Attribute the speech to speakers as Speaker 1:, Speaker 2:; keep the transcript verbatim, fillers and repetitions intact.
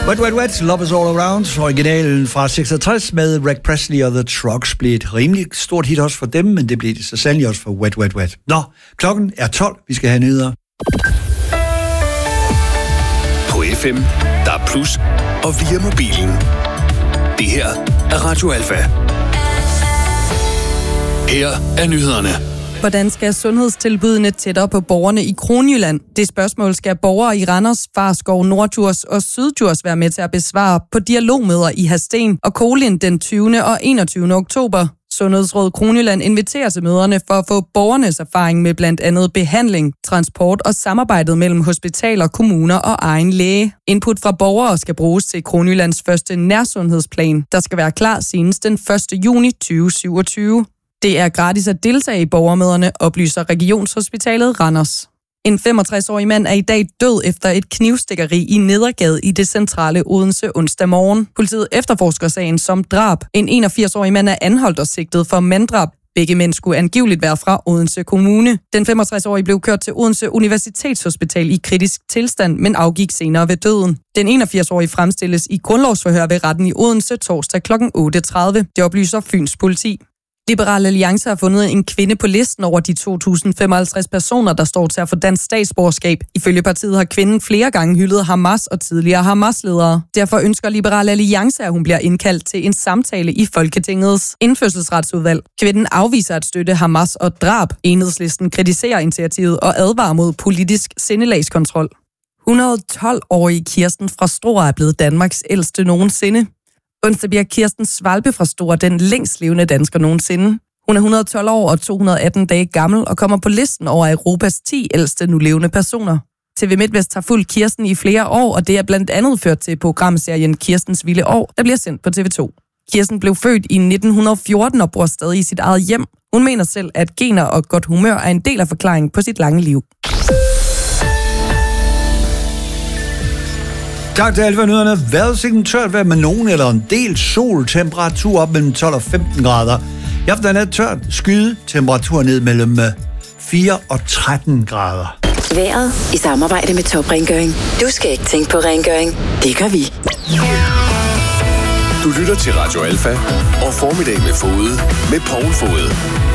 Speaker 1: Wet, wet, wet, Love is all around. Originalen fra seksogtres med Rick Presley og The Trucks blev et rimelig stort hit også for dem, men det blev det så sandelig også for Wet, wet, wet. Nå, klokken er tolv. Vi skal have nyheder.
Speaker 2: På F M, der er plus, og via mobilen. Det her er Radio Alfa. Her er nyhederne.
Speaker 3: Hvordan skal sundhedstilbudene tættere på borgerne i Kronjylland? Det spørgsmål skal borgere i Randers, Farskov, Norddjurs og Syddjurs være med til at besvare på dialogmøder i Hadsten og Kolind den tyvende og enogtyvende oktober. Sundhedsråd Kronjylland inviterer til møderne for at få borgernes erfaring med blandt andet behandling, transport og samarbejdet mellem hospitaler, kommuner og egen læge. Input fra borgere skal bruges til Kronjyllands første nærsundhedsplan, der skal være klar senest den første juni to tusind syvogtyve. Det er gratis at deltage i borgermøderne, oplyser Regionshospitalet Randers. En femogtres-årig mand er i dag død efter et knivstikkeri i Nedergade i det centrale Odense onsdag morgen. Politiet efterforsker sagen som drab. En enogfirs-årig mand er anholdt og sigtet for manddrab. Begge mænd skulle angiveligt være fra Odense Kommune. Den femogtres-årige blev kørt til Odense Universitetshospital i kritisk tilstand, men afgik senere ved døden. Den enogfirs-årige fremstilles i grundlovsforhør ved retten i Odense torsdag klokken otte tredive. Det oplyser Fyns politi. Liberal Alliance har fundet en kvinde på listen over de to tusind femoghalvtreds personer, der står til at få dansk statsborgerskab. Ifølge partiet har kvinden flere gange hyldet Hamas og tidligere Hamas-ledere. Derfor ønsker Liberal Alliance, at hun bliver indkaldt til en samtale i Folketingets indfødselsretsudvalg. Kvinden afviser at støtte Hamas og drab. Enhedslisten kritiserer initiativet og advarer mod politisk sindelagskontrol. et hundrede og tolv-årige Kirsten fra Struer er blevet Danmarks ældste nogensinde. Onsdag bliver Kirsten Svalbe fra Struer den længst levende dansker nogensinde. Hun er et hundrede og tolv år og to hundrede og atten dage gammel og kommer på listen over Europas ti ældste nulevende personer. T V MidtVest har fulgt Kirsten i flere år, og det er blandt andet ført til programserien Kirstens Vilde År, der bliver sendt på T V to. Kirsten blev født i nitten fjorten og bor stadig i sit eget hjem. Hun mener selv, at gener og godt humør er en del af forklaringen på sit lange liv.
Speaker 1: Tak til alle nyhederne. Vejrudsigten tørt vejr med nogen eller en del sol. Temperatur op mellem tolv og femten grader. I aften er tørt skyde. Temperatur ned mellem fire og tretten grader.
Speaker 4: Vejret i samarbejde med Top Rengøring. Du skal ikke tænke på rengøring. Det gør vi.
Speaker 2: Du lytter til Radio Alfa og Formiddag med Fode med Poul Fode.